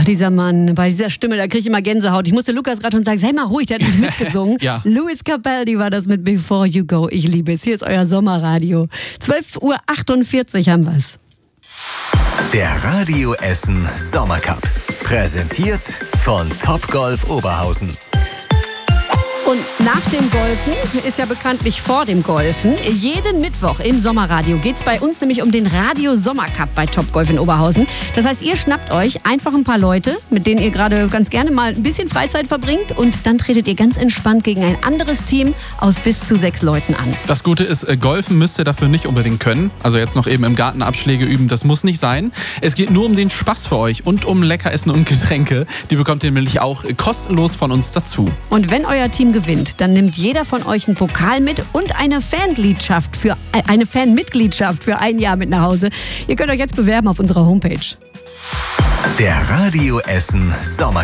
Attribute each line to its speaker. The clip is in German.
Speaker 1: dieser Mann, bei dieser Stimme, da kriege ich immer Gänsehaut. Ich musste Lukas gerade schon sagen, sei mal ruhig, der hat nicht mitgesungen.
Speaker 2: Ja.
Speaker 1: Louis Capaldi war das mit Before You Go. Ich liebe es. Hier ist euer Sommerradio. 12:48 Uhr haben wir es.
Speaker 3: Der Radio Essen Sommercup. Präsentiert von Topgolf Oberhausen.
Speaker 1: Und nach dem Golfen ist ja bekanntlich vor dem Golfen. Jeden Mittwoch im Sommerradio geht es bei uns nämlich um den Radio Sommercup bei Topgolf in Oberhausen. Das heißt, ihr schnappt euch einfach ein paar Leute, mit denen ihr gerade ganz gerne mal ein bisschen Freizeit verbringt, und dann tretet ihr ganz entspannt gegen ein anderes Team aus bis zu 6 Leuten an.
Speaker 2: Das Gute ist, Golfen müsst ihr dafür nicht unbedingt können. Also jetzt noch eben im Garten Abschläge üben, das muss nicht sein. Es geht nur um den Spaß für euch und um Leckeressen und Getränke. Die bekommt ihr nämlich auch kostenlos von uns dazu.
Speaker 1: Und wenn euer Team gewinnt, dann nimmt jeder von euch einen Pokal mit und eine Fanmitgliedschaft für ein Jahr mit nach Hause. Ihr könnt euch jetzt bewerben auf unserer Homepage.
Speaker 3: Der Radio Essen Sommercup.